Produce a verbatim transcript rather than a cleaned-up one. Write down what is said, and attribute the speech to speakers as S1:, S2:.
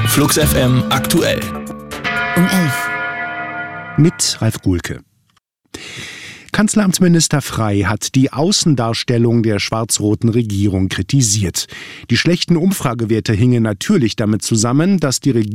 S1: Flux F M aktuell.
S2: Um elf.
S3: Mit Ralf Guhlke. Kanzleramtsminister Frey hat die Außendarstellung der schwarz-roten Regierung kritisiert. Die schlechten Umfragewerte hingen natürlich damit zusammen, dass die Regierung